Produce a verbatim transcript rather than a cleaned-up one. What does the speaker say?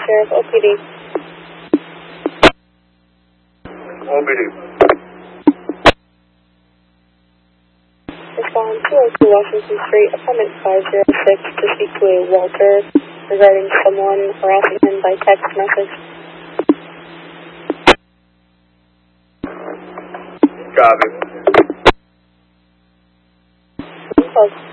Sheriff, O P D. O P D. Respond two oh two Washington Street, apartment five oh six, to speak to a Walter regarding someone harassing him by text message. Copy. Close.